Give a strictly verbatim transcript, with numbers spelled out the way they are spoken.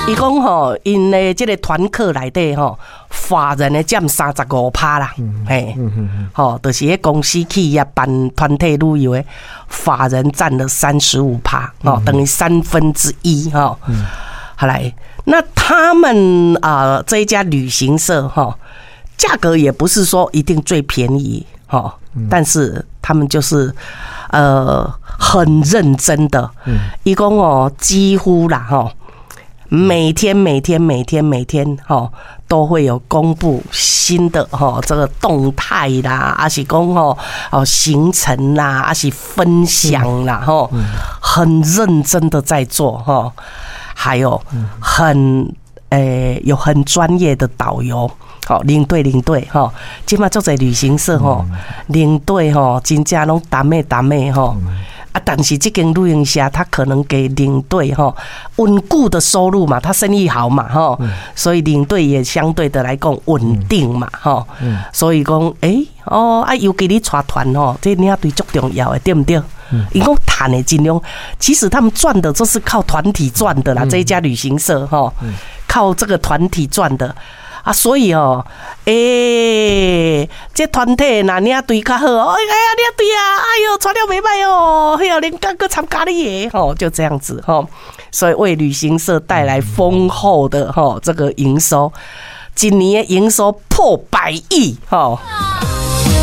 伊讲吼，因的这个团课内底吼，法人的占三十五趴啦，嘿，吼，就是迄公司企业办团体旅游的法人占了三十五趴，哦，等于三分之一哈。好来，那他们啊、呃、这一家旅行社哈，价格也不是说一定最便宜哈，但是他们就是呃很认真的，一共哦几乎啦哈。每天每天每天每天哈都会有公布新的哈这个动态啦，还是讲吼哦行程啦，还是分享啦哈，很认真的在做哈，还有很诶有很专业的导游。好，领队领队哈，今嘛做在旅行社哈，领队哈，真正拢打妹打妹哈。啊，但是这间旅行社他可能给领队哈稳固的收入嘛，他生意好嘛哈，所以领队也相对的来讲稳定嘛哈，所以讲诶哦啊，尤其你带团吼，这领队最重要的对不对？因为谈的尽量，其实他们赚的都是靠团体赚的啦，这一家旅行社哈，靠这个团体赚的。啊，所以哦，诶、欸，这团体哪领队较好，哎呀，领队啊，哎呦，穿了袂歹哦，嘿哟，连刚个参加你耶，吼，就这样子吼，所以为旅行社带来丰厚的吼这个营收，今年的营收破百亿吼。